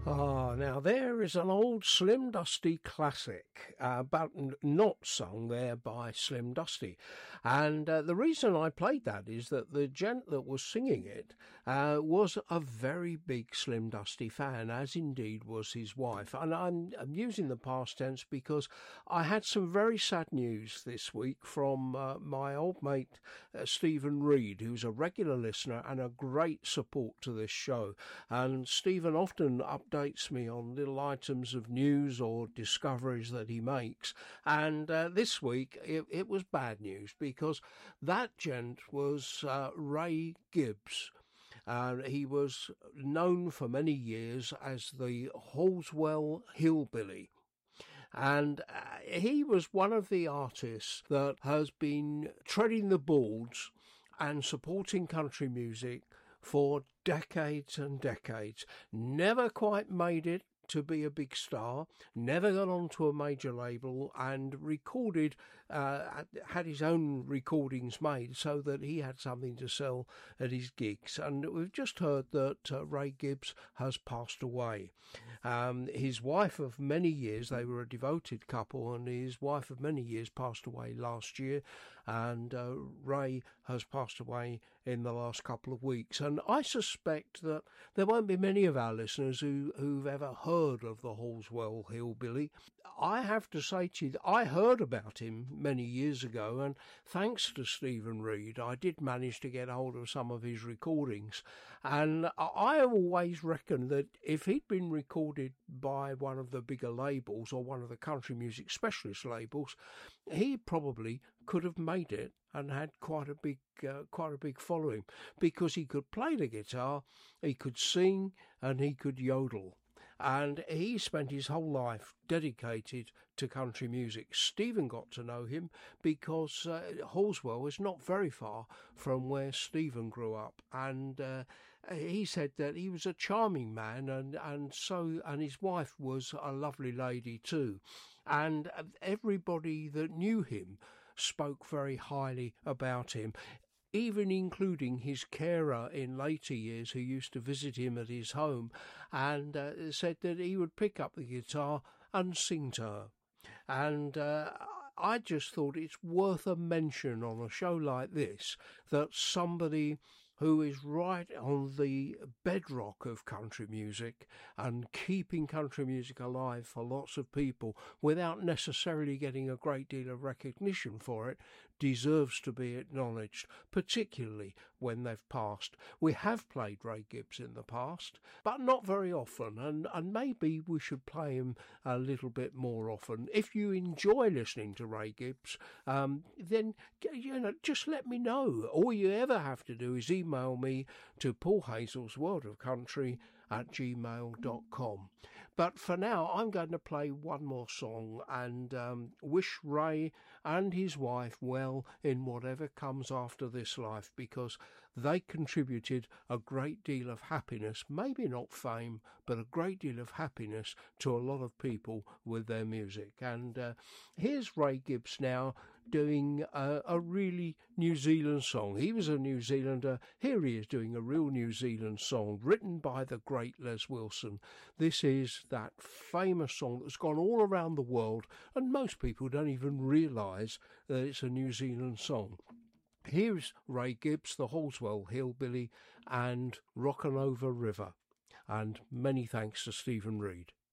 Ah, now there is an old Slim Dusty classic, but not sung there by Slim Dusty. And the reason I played that is that the gent that was singing it was a very big Slim Dusty fan, as indeed was his wife. And I'm using the past tense because I had some very sad news this week from my old mate Stephen Reed, who's a regular listener and a great support to this show. And Stephen often updates me on little items of news or discoveries that he makes, and this week it was bad news because that gent was Ray Gibbs. He was known for many years as the Halswell Hillbilly. And he was one of the artists that has been treading the boards and supporting country music for decades and decades. Never quite made it to be a big star, never got onto a major label, and recorded, had his own recordings made so that he had something to sell at his gigs. And we've just heard that Ray Gibbs has passed away. His wife of many years, they were a devoted couple, and his wife of many years passed away last year, and Ray has passed away in the last couple of weeks. And I suspect that there won't be many of our listeners who've ever heard of the Halswell Hillbilly. I have to say to you that I heard about him many years ago, and thanks to Stephen Reed, I did manage to get hold of some of his recordings. And I always reckon that if he'd been recorded by one of the bigger labels or one of the country music specialist labels, he probably could have made it and had quite a big following, because he could play the guitar, he could sing, and he could yodel. And he spent his whole life dedicated to country music. Stephen got to know him because Halswell is not very far from where Stephen grew up, and he said that he was a charming man, and his wife was a lovely lady too, and everybody that knew him spoke very highly about him, even including his carer in later years who used to visit him at his home, and said that he would pick up the guitar and sing to her. And I just thought it's worth a mention on a show like this that somebody who is right on the bedrock of country music and keeping country music alive for lots of people without necessarily getting a great deal of recognition for it deserves to be acknowledged, particularly when they've passed. We have played Ray Gibbs in the past, but not very often, and maybe we should play him a little bit more often. If you enjoy listening to Ray Gibbs, then just let me know. All you ever have to do is email me to Paul Hazel's World of Country @gmail.com. But for now, I'm going to play one more song and wish Ray and his wife well in whatever comes after this life, because they contributed a great deal of happiness, maybe not fame, but a great deal of happiness to a lot of people with their music. And here's Ray Gibbs now doing a really New Zealand song. He was a New Zealander. Here he is doing a real New Zealand song written by the great Les Wilson. This is that famous song that's gone all around the world, and most people don't even realise that it's a New Zealand song. Here's Ray Gibbs, the Halswell Hillbilly, and Rockin' Over River. And many thanks to Stephen Reed.